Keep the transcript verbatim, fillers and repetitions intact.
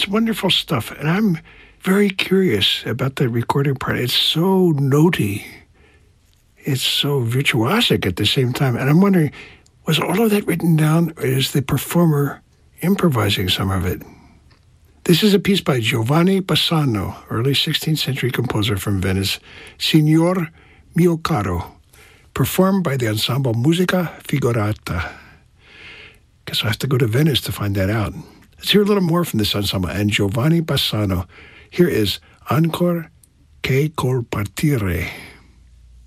it's wonderful stuff. And I'm very curious about the recording part. It's so notey. It's so virtuosic at the same time. And I'm wondering, was all of that written down, or is the performer improvising some of it? This is a piece by Giovanni Bassano, early sixteenth century composer from Venice, Signor Mio Caro, performed by the ensemble Musica Figurata. Guess I have to go to Venice to find that out. Let's hear a little more from this ensemble and Giovanni Bassano. Here is Ancor che col partire.